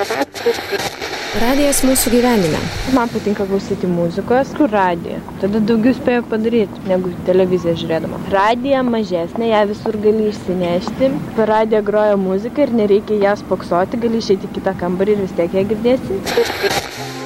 Radijas mūsų gyvenime. Man patinka klausyti muzikos, kur radiją. Tada daugiau spėjau padaryti, negu televiziją žiūrėdama. Radija mažesnė, ją visur gali išsinešti. Per radiją groja muzika ir nereikia ją spoksoti, gali išeiti į kitą kambarį ir vis tiek ją girdėsi.